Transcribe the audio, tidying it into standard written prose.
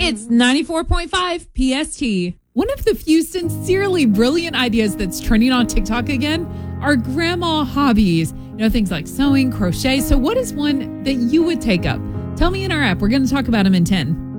It's 94.5 PST. One of the few sincerely brilliant ideas that's trending on TikTok again are grandma hobbies. Things like sewing, crochet. So what is one that you would take up? Tell me in our app. We're going to talk about them in 10.